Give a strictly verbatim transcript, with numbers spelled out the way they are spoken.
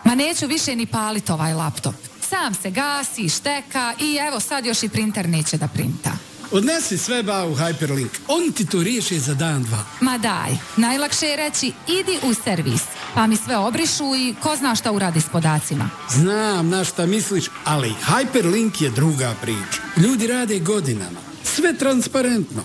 Ma neću više ni palit ovaj laptop. Sam se gasi, šteka i evo sad još i printer neće da printa. Odnesi sve ba u Hyperlink. Oni ti to riješe za dan, dva. Ma daj, najlakše je reći idi u servis. Pa mi sve obrišu i ko zna šta uradi s podacima. Znam na šta misliš, ali Hyperlink je druga priča. Ljudi rade godinama. Sve transparentno.